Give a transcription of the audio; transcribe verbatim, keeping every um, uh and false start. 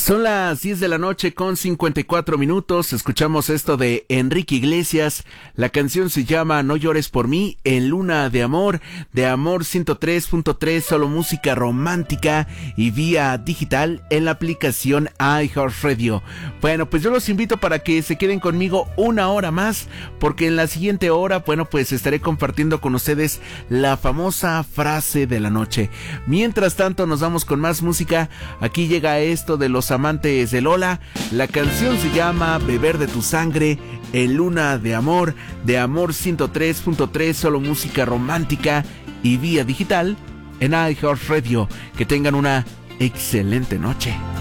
Son las diez de la noche con cincuenta y cuatro minutos. Escuchamos esto de Enrique Iglesias. La canción se llama No llores por mí, en Luna de Amor, de Amor ciento tres punto tres, solo música romántica y vía digital en la aplicación iHeartRadio. Bueno, pues yo los invito para que se queden conmigo una hora más, porque en la siguiente hora, bueno, pues estaré compartiendo con ustedes la famosa frase de la noche. Mientras tanto, nos vamos con más música. Aquí llega esto de los amantes de Lola. La canción se llama Beber de tu sangre, en Luna de Amor, de Amor ciento tres punto tres, solo música romántica y vía digital en iHeartRadio. Que tengan una excelente noche.